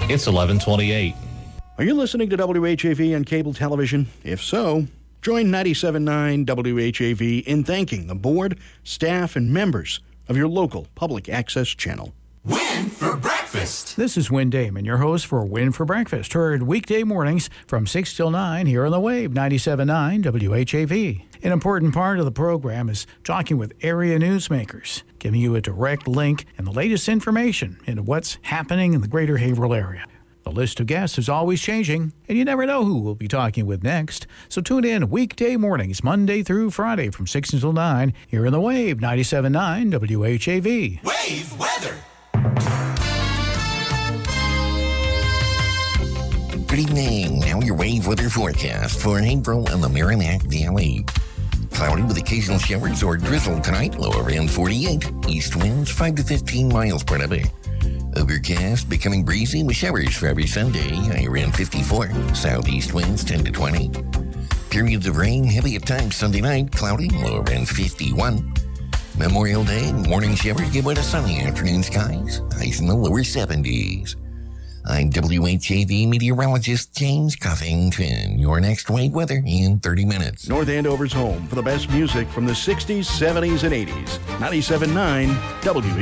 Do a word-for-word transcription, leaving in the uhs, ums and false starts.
It's eleven twenty-eight. Are you listening to W H A V on cable television? If so, join ninety-seven point nine W H A V in thanking the board, staff, and members of your local public access channel. Win for breakfast. This is Win Damon, your host for Win for Breakfast, heard weekday mornings from six till nine here on the Wave, ninety-seven point nine W H A V. An important part of the program is talking with area newsmakers, giving you a direct link and the latest information into what's happening in the greater Haverhill area. The list of guests is always changing, and you never know who we'll be talking with next. So tune in weekday mornings, Monday through Friday from six until nine, here in the Wave, ninety-seven point nine W H A V. Wave weather. Good evening. Now your wave weather forecast for Haverhill and the Merrimack Valley. Cloudy with occasional showers or drizzle tonight, low around forty-eight. East winds five to fifteen miles per hour. Overcast, becoming breezy with showers for every Sunday, high around fifty-four. Southeast winds ten to twenty. Periods of rain, heavy at times Sunday night, cloudy, low around fifty-one. Memorial Day, morning showers give way to sunny afternoon skies, highs in the lower seventies. I'm W H A V meteorologist James Cuffington. Your next wave weather in thirty minutes. North Andover's home for the best music from the sixties, seventies, and eighties. ninety-seven point nine W